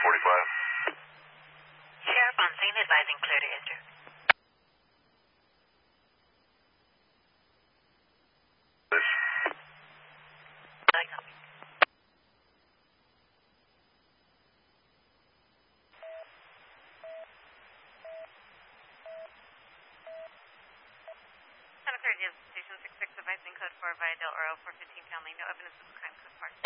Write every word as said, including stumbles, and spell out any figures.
forty-five. Sheriff on scene advising clear to enter. I copy. Center third is Station six six advising code four via Del Oro four fifteen Townley. No evidence of a crime code mark.